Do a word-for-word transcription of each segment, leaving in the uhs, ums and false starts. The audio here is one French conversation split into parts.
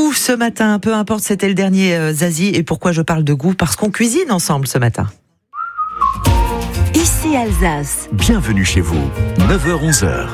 goût ce matin, peu importe c'était le dernier euh, Zazie. Et pourquoi je parle de goût? Parce qu'on cuisine ensemble ce matin. Ici Alsace. Bienvenue chez vous, neuf heures onze heures.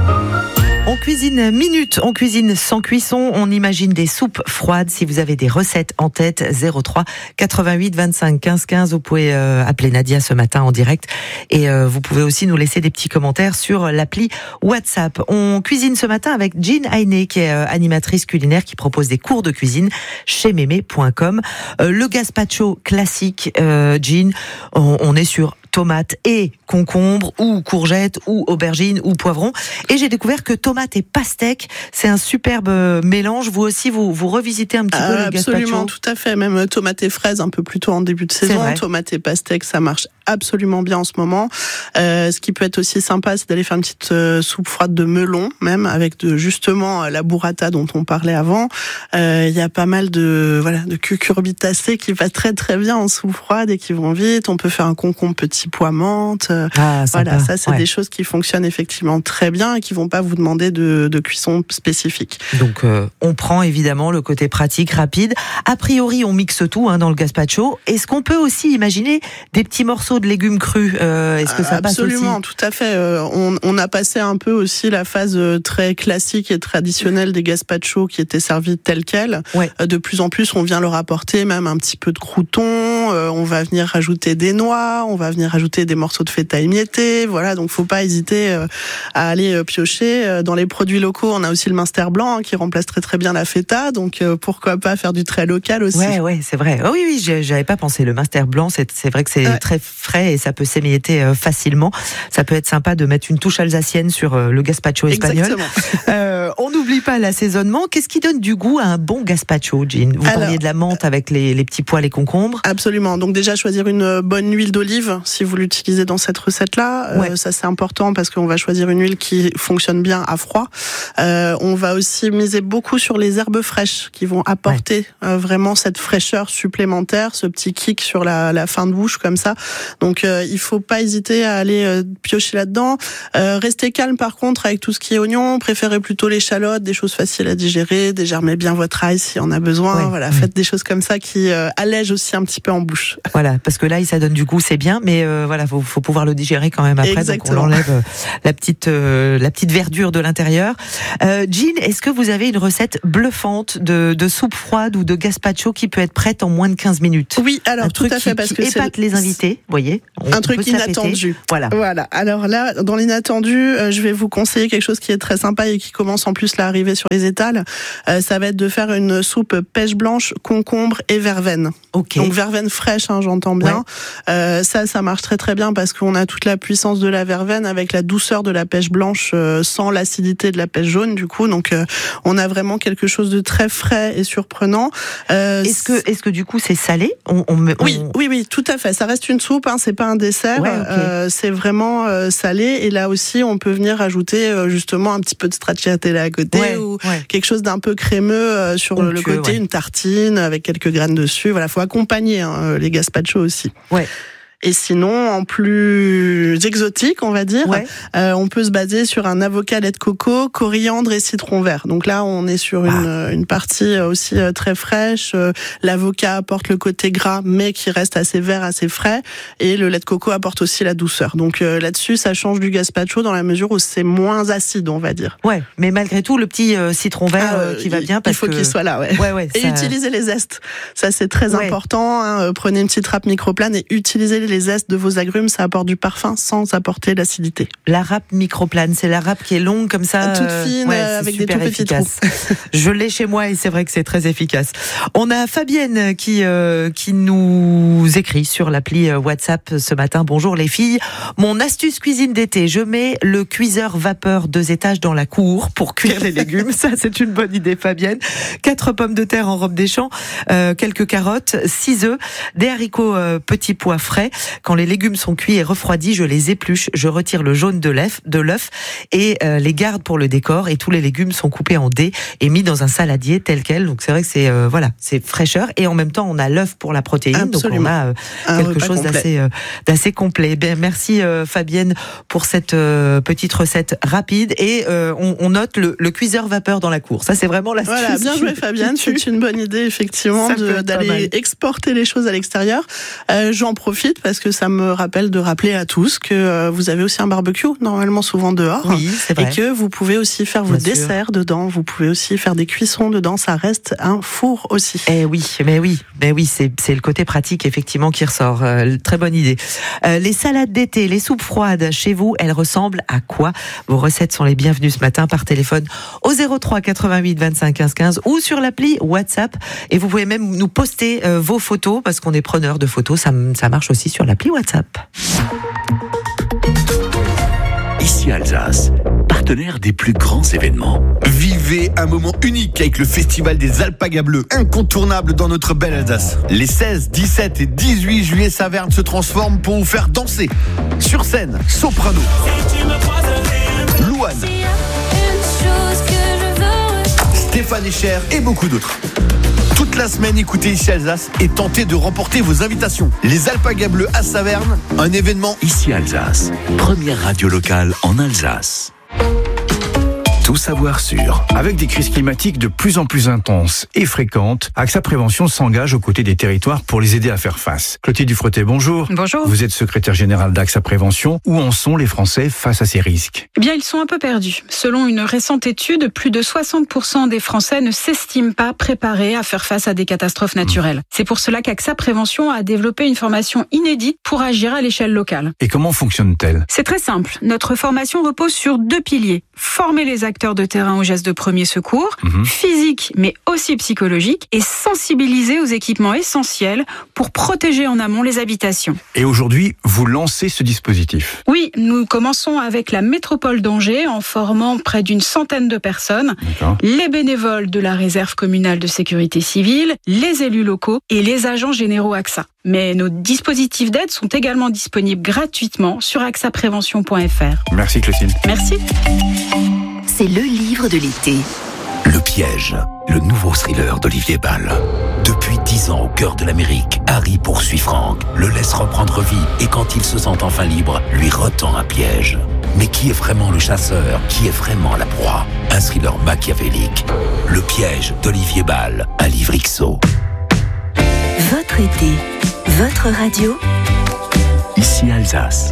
On cuisine minute, on cuisine sans cuisson, on imagine des soupes froides. Si vous avez des recettes en tête, zéro trois quatre-vingt-huit vingt-cinq quinze quinze, vous pouvez euh, appeler Nadia ce matin en direct et euh, vous pouvez aussi nous laisser des petits commentaires sur l'appli WhatsApp. On cuisine ce matin avec Jean Heiné qui est euh, animatrice culinaire qui propose des cours de cuisine chez mémé point com. Euh, le gazpacho classique, euh, Jean, on, on est sur tomates et concombres ou courgettes ou aubergines ou poivrons. Et j'ai découvert que tomates et pastèques, c'est un superbe mélange. Vous aussi, vous, vous revisitez un petit peu euh, le gazpacho? Absolument, tout à fait. Même tomates et fraises un peu plus tôt en début de saison. Tomates et pastèques, ça marche absolument bien en ce moment. Euh, ce qui peut être aussi sympa, c'est d'aller faire une petite euh, soupe froide de melon, même avec de, justement la burrata dont on parlait avant. Il euh, y a pas mal de voilà de cucurbitacées qui va très très bien en soupe froide et qui vont vite. On peut faire un concombre petit pois menthe. Ah, voilà, ça c'est ouais. des choses qui fonctionnent effectivement très bien et qui vont pas vous demander de, de cuisson spécifique. Donc euh, on prend évidemment le côté pratique, rapide. A priori, on mixe tout hein, dans le gazpacho. Est-ce qu'on peut aussi imaginer des petits morceaux de légumes crus? euh, Est-ce que ça passe aussi? Absolument, tout à fait. Euh, on, on a passé un peu aussi la phase très classique et traditionnelle des gazpachos qui étaient servis tels quels. Ouais. Euh, de plus en plus, on vient leur apporter même un petit peu de croûtons. Euh, on va venir rajouter des noix. On va venir rajouter des morceaux de feta émiettés. Voilà, donc faut pas hésiter euh, à aller euh, piocher. Euh, dans les produits locaux, on a aussi le minster blanc hein, qui remplace très très bien la feta. Donc euh, pourquoi pas faire du très local aussi? Ouais, ouais, c'est vrai. Oh oui, oui, j'avais pas pensé. Le minster blanc, c'est, c'est vrai que c'est ouais. très frais et ça peut s'émietter euh, facilement. Ça peut être sympa de mettre une touche alsacienne sur euh, le gazpacho espagnol. Exactement. euh, on n'oublie pas l'assaisonnement. Qu'est-ce qui donne du goût à un bon gazpacho, Jean? Vous Alors, parliez de la menthe avec les, les petits pois, les concombres. Absolument. Donc déjà choisir une bonne huile d'olive si vous l'utilisez dans cette recette-là. Ouais. Euh, ça c'est important parce qu'on va choisir une huile qui fonctionne bien à froid. Euh, on va aussi miser beaucoup sur les herbes fraîches qui vont apporter ouais. euh, vraiment cette fraîcheur supplémentaire, ce petit kick sur la, la fin de bouche comme ça. Donc euh, il faut pas hésiter à aller euh, piocher là-dedans. Euh, restez calme par contre avec tout ce qui est oignon. Préférez plutôt l'échalote, des choses faciles à digérer. Dégermez bien votre ail si on a besoin. Ouais. Voilà, ouais. Faites des choses comme ça qui euh, allègent aussi un petit peu en bouche. Voilà, parce que là, ça donne du goût, c'est bien, mais euh, voilà, faut, faut pouvoir le digérer quand même après. Exactement. Donc on enlève euh, la petite euh, la petite verdure de l'intérieur. Euh, Jean, est-ce que vous avez une recette bluffante de, de soupe froide ou de gazpacho qui peut être prête en moins de quinze minutes? Oui, alors un tout à fait, qui, parce qui que épate c'est les invités, vous voyez. On, un truc inattendu. Voilà. Voilà. Alors là, dans l'inattendu, euh, je vais vous conseiller quelque chose qui est très sympa et qui commence en plus là à arriver sur les étals. Euh, ça va être de faire une soupe pêche blanche, concombre et verveine. Ok. Donc verveine fraîche, hein, j'entends bien. Ouais. Euh, ça, ça marche très très bien parce qu'on a toute la puissance de la verveine avec la douceur de la pêche blanche, euh, sans l'acidité de la pêche jaune du coup. Donc euh, on a vraiment quelque chose de très frais et surprenant. Euh, est-ce que est-ce que du coup c'est salé? on, on, on... Oui, oui, oui, tout à fait. Ça reste une soupe, hein, c'est pas un dessert. Ouais, okay. euh, c'est vraiment euh, salé. Et là aussi, on peut venir ajouter euh, justement un petit peu de stracciatella à côté ouais, ou ouais. quelque chose d'un peu crémeux euh, sur Onctueux, le côté, ouais. Une tartine avec quelques graines dessus. Voilà, faut accompagner hein, les gazpachos aussi. Ouais. Et sinon, en plus exotique, on va dire, ouais. euh, on peut se baser sur un avocat lait de coco, coriandre et citron vert. Donc là, on est sur une, ah. une partie aussi très fraîche. L'avocat apporte le côté gras, mais qui reste assez vert, assez frais. Et le lait de coco apporte aussi la douceur. Donc euh, là-dessus, ça change du gazpacho dans la mesure où c'est moins acide, on va dire. Ouais, mais malgré tout, le petit euh, citron vert ah, euh, qui va bien. Parce il faut que... qu'il soit là, ouais. ouais, ouais et ça... utiliser les zestes. Ça, c'est très ouais. important. Hein. Prenez une petite râpe microplane et utilisez les les zestes de vos agrumes, ça apporte du parfum sans apporter l'acidité. La râpe microplane, c'est la râpe qui est longue comme ça, toute fine, ouais, avec des tout petits trous. Je l'ai chez moi et c'est vrai que c'est très efficace. On a Fabienne qui euh, qui nous écrit sur l'appli WhatsApp ce matin. Bonjour les filles, mon astuce cuisine d'été, je mets le cuiseur vapeur deux étages dans la cour pour cuire les légumes. Ça, c'est une bonne idée, Fabienne. Quatre pommes de terre en robe des champs, euh, quelques carottes, six œufs, des haricots euh, petits pois frais. Quand les légumes sont cuits et refroidis, je les épluche, je retire le jaune de l'œuf, de l'œuf et euh, les garde pour le décor. Et tous les légumes sont coupés en dés et mis dans un saladier tel quel. Donc c'est vrai que c'est euh, voilà, c'est fraîcheur et en même temps on a l'œuf pour la protéine. Absolument. Donc on a euh, Un quelque chose d'assez euh, d'assez complet. Ben, merci euh, Fabienne pour cette euh, petite recette rapide et euh, on, on note le, le cuiseur vapeur dans la cour. Ça c'est vraiment l'astuce. Voilà, bien joué Fabienne, c'est une bonne idée effectivement de, d'aller exporter les choses à l'extérieur. Euh, j'en profite parce que ça me rappelle de rappeler à tous que euh, vous avez aussi un barbecue normalement souvent dehors. Oui, c'est vrai. Et que vous pouvez aussi faire vos bien desserts sûr. dedans, vous pouvez aussi faire des cuissons dedans, ça reste un four aussi. Eh oui, mais oui, mais oui, c'est c'est le côté pratique effectivement qui ressort. Euh, très bonne idée. Euh, les salades d'été, les soupes froides chez vous, elles ressemblent à quoi? Vos recettes sont les bienvenues ce matin par téléphone au zéro trois quatre-vingt-huit vingt-cinq quinze quinze ou sur l'appli WhatsApp. Et vous pouvez même nous poster euh, vos photos parce qu'on est preneur de photos. Ça, ça marche aussi sur l'appli WhatsApp. Ici Alsace, partenaire des plus grands événements. Vivez un moment unique avec le festival des Alpagas Bleus, incontournable dans notre belle Alsace. Les seize, dix-sept et dix-huit juillet, Saverne se transforme pour vous faire danser. Sur scène, Soprano, Louane, Stéphane Echer et beaucoup d'autres. Toute la semaine, écoutez Ici Alsace et tentez de remporter vos invitations. Les Alpagas Bleus à Saverne, un événement Ici Alsace, première radio locale en Alsace. Tout savoir sur. Avec des crises climatiques de plus en plus intenses et fréquentes, AXA Prévention s'engage aux côtés des territoires pour les aider à faire face. Clotilde Dufretet, bonjour. Bonjour. Vous êtes secrétaire générale d'AXA Prévention. Où en sont les Français face à ces risques? Eh bien, ils sont un peu perdus. Selon une récente étude, plus de soixante pour cent des Français ne s'estiment pas préparés à faire face à des catastrophes naturelles. Mmh. C'est pour cela qu'AXA Prévention a développé une formation inédite pour agir à l'échelle locale. Et comment fonctionne-t-elle? C'est très simple. Notre formation repose sur deux piliers. Former les acteurs de terrain aux gestes de premier secours, mmh. physique mais aussi psychologique, et sensibiliser aux équipements essentiels pour protéger en amont les habitations. Et aujourd'hui, vous lancez ce dispositif? Oui, nous commençons avec la métropole d'Angers en formant près d'une centaine de personnes, D'accord. les bénévoles de la réserve communale de sécurité civile, les élus locaux et les agents généraux AXA. Mais nos dispositifs d'aide sont également disponibles gratuitement sur axa prévention point f r. Merci Clotilde. Merci. C'est le livre de l'été. Le piège, le nouveau thriller d'Olivier Ball. Depuis dix ans au cœur de l'Amérique, Harry poursuit Frank, le laisse reprendre vie et quand il se sent enfin libre, lui retend un piège. Mais qui est vraiment le chasseur? Qui est vraiment la proie? Un thriller machiavélique. Le piège d'Olivier Ball, un livre X O. Votre été, votre radio. Ici Alsace.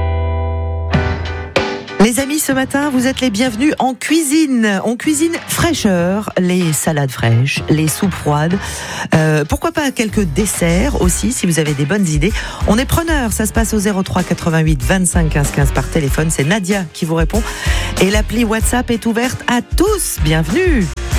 Les amis, ce matin, vous êtes les bienvenus en cuisine. On cuisine fraîcheur, les salades fraîches, les soupes froides. Euh, pourquoi pas quelques desserts aussi, si vous avez des bonnes idées. On est preneur, ça se passe au zéro trois quatre-vingt-huit vingt-cinq quinze quinze par téléphone. C'est Nadia qui vous répond. Et l'appli WhatsApp est ouverte à tous. Bienvenue.